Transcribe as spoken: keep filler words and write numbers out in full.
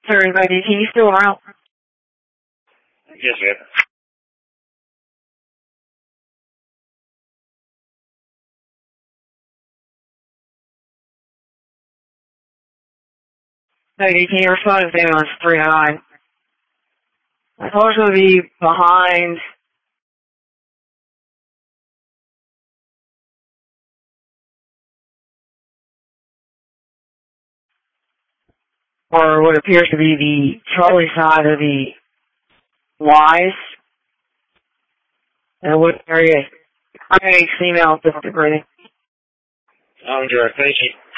Sorry, buddy, can you still around? Yes, ma'am. Buddy, can you respond if anyone's three oh nine? My car's going to be behind or what appears to be the Charlie side of the Wise. And what area? I female, different rating. I'm direct, thank you.